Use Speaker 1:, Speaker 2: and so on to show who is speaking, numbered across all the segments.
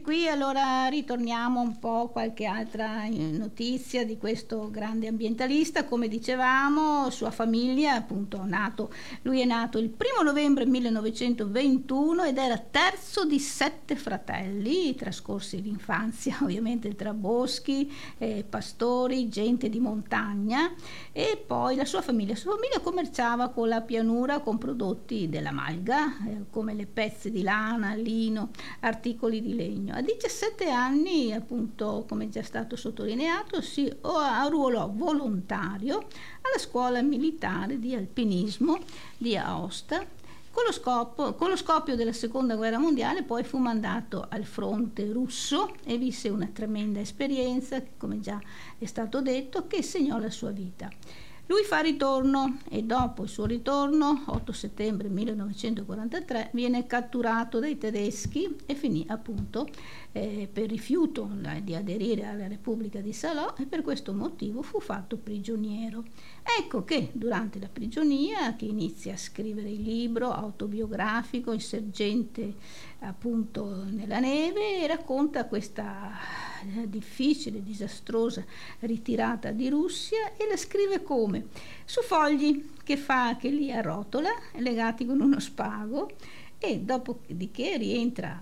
Speaker 1: qui, allora ritorniamo un po' qualche altra notizia di questo grande ambientalista. Come dicevamo, sua famiglia, appunto, lui è nato il 1° novembre 1921 ed era terzo di 7 fratelli, trascorsi l'infanzia ovviamente tra boschi, pastori, gente di montagna. E poi la sua famiglia commerciava con la pianura con prodotti della malga, come le pezze di lana, lino, articoli di legno. A 17 anni, appunto, come già stato sottolineato, si arruolò volontario alla scuola militare di alpinismo di Aosta. Con lo scoppio della seconda guerra mondiale poi fu mandato al fronte russo e visse una tremenda esperienza, come già è stato detto, che segnò la sua vita. Lui fa ritorno e dopo il suo ritorno, 8 settembre 1943, viene catturato dai tedeschi e finì appunto per rifiuto di aderire alla Repubblica di Salò, e per questo motivo fu fatto prigioniero. Ecco che durante la prigionia che inizia a scrivere il libro autobiografico Il sergente appunto nella neve, e racconta questa difficile, disastrosa ritirata di Russia, e la scrive come? Su fogli che li arrotola legati con uno spago, e dopodiché rientra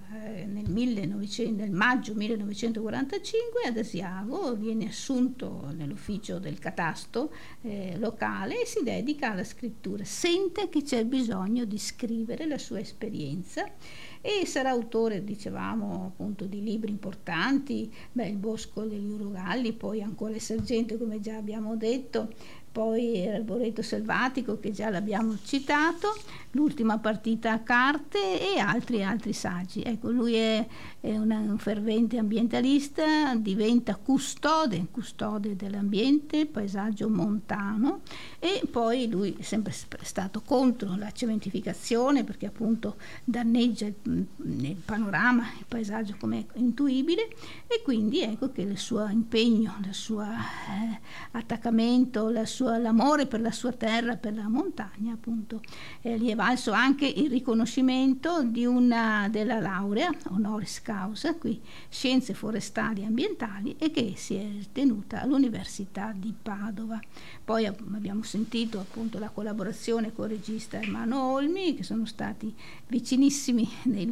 Speaker 1: nel maggio 1945 ad Asiago, viene assunto nell'ufficio del catasto locale e si dedica alla scrittura. Sente che c'è bisogno di scrivere la sua esperienza e sarà autore, dicevamo, appunto, di libri importanti, Il bosco degli urogalli, poi ancora Il sergente, come già abbiamo detto, poi L'arboreto selvatico, che già l'abbiamo citato, L'ultima partita a carte e altri saggi. Ecco, lui è un fervente ambientalista, diventa custode dell'ambiente, paesaggio montano, e poi lui è sempre stato contro la cementificazione, perché appunto danneggia il panorama, il paesaggio come è intuibile, e quindi ecco che il suo impegno, il suo attaccamento, l'amore per la sua terra, per la montagna, appunto, gli è valso anche il riconoscimento della laurea honoris causa, qui Scienze forestali e ambientali, e che si è tenuta all'Università di Padova. Poi abbiamo sentito appunto la collaborazione con il regista Ermanno Olmi, che sono stati vicinissimi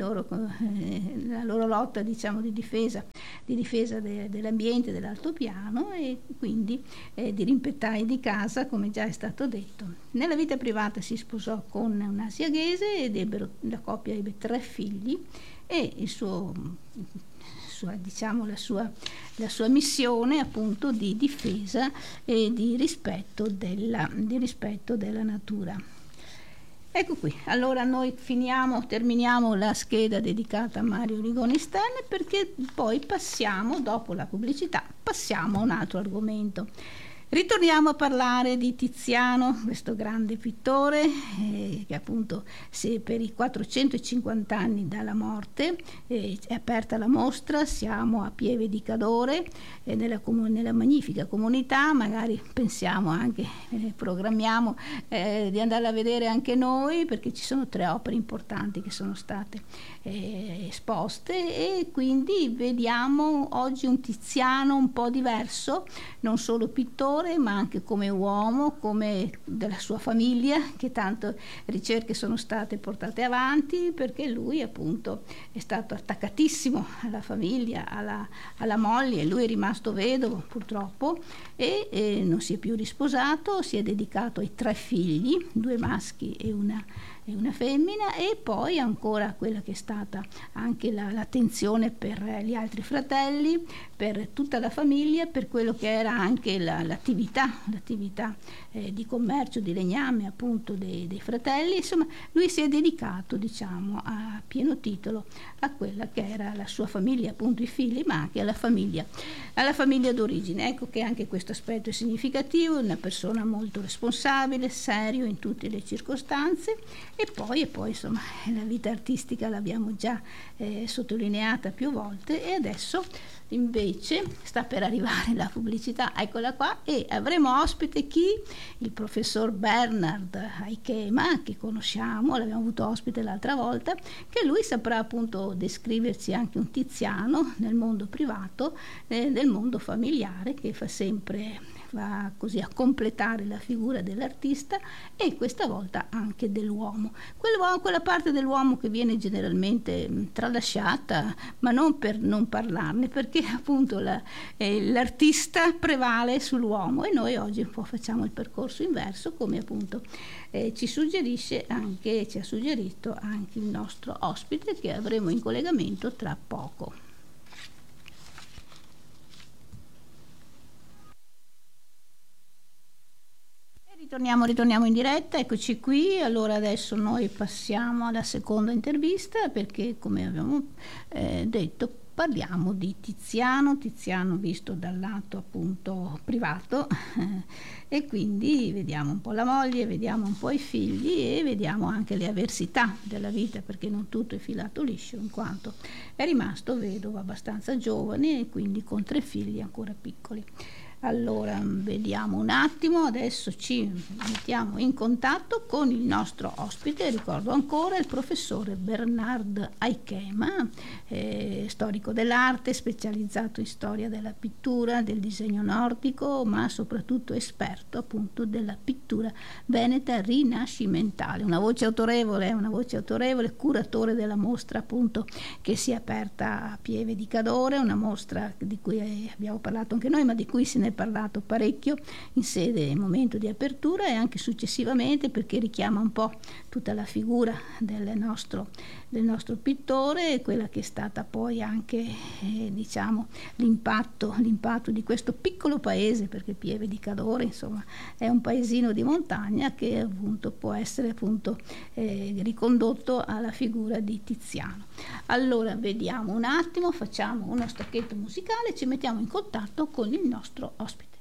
Speaker 1: nella loro lotta, diciamo, di difesa dell'ambiente, dell'altopiano, e quindi di rimpettai di casa, come già è stato detto. Nella vita privata si sposò con una asiaghese ed la coppia ebbe 3 figli, e la sua missione appunto di difesa e di rispetto della natura. Ecco qui, allora noi terminiamo la scheda dedicata a Mario Rigoni Stern, perché poi dopo la pubblicità, passiamo a un altro argomento. Ritorniamo a parlare di Tiziano, questo grande pittore che appunto per i 450 anni dalla morte è aperta la mostra. Siamo a Pieve di Cadore, nella magnifica comunità. Magari pensiamo anche, programmiamo di andarla a vedere anche noi, perché ci sono 3 opere importanti che sono state esposte, e quindi vediamo oggi un Tiziano un po' diverso, non solo pittore ma anche come uomo, come della sua famiglia, che tante ricerche sono state portate avanti, perché lui appunto è stato attaccatissimo alla famiglia, alla moglie. Lui è rimasto vedovo purtroppo e non si è più risposato, si è dedicato ai 3 figli, 2 maschi e una femmina, e poi ancora quella che è stata anche l'attenzione per gli altri fratelli, per tutta la famiglia, per quello che era anche l'attività di commercio, di legname appunto dei fratelli. Insomma, lui si è dedicato, diciamo, a pieno titolo a quella che era la sua famiglia, appunto i figli, ma anche alla famiglia d'origine. Ecco che anche questo aspetto è significativo, una persona molto responsabile, serio in tutte le circostanze, e poi insomma la vita artistica l'abbiamo già sottolineata più volte, e adesso invece sta per arrivare la pubblicità, eccola qua, e avremo ospite chi? Il professor Bernard Aikema, che conosciamo, l'abbiamo avuto ospite l'altra volta, che lui saprà appunto descriverci anche un Tiziano nel mondo privato, nel mondo familiare, che va così a completare la figura dell'artista, e questa volta anche dell'uomo. Quella parte dell'uomo che viene generalmente tralasciata, ma non per non parlarne, perché appunto l'artista prevale sull'uomo, e noi oggi un po' facciamo il percorso inverso, come appunto ci ha suggerito anche il nostro ospite, che avremo in collegamento tra poco. Ritorniamo in diretta, eccoci qui. Allora adesso noi passiamo alla seconda intervista, perché come abbiamo detto parliamo di Tiziano visto dal lato appunto privato, e quindi vediamo un po' la moglie, vediamo un po' i figli, e vediamo anche le avversità della vita, perché non tutto è filato liscio, in quanto è rimasto vedovo abbastanza giovane, e quindi con 3 figli ancora piccoli. Allora, vediamo un attimo, adesso ci mettiamo in contatto con il nostro ospite, ricordo ancora il professore Bernard Aikema, storico dell'arte, specializzato in storia della pittura, del disegno nordico, ma soprattutto esperto appunto della pittura veneta rinascimentale. Una voce autorevole, curatore della mostra appunto che si è aperta a Pieve di Cadore, una mostra di cui abbiamo parlato anche noi, ma di cui se ne è parlato parecchio in sede e momento di apertura, e anche successivamente, perché richiama un po' tutta la figura del nostro pittore, e quella che è stata poi anche diciamo l'impatto di questo piccolo paese, perché Pieve di Cadore insomma è un paesino di montagna che appunto può essere appunto ricondotto alla figura di Tiziano. Allora vediamo un attimo, facciamo uno stacchetto musicale, ci mettiamo in contatto con il nostro ospite.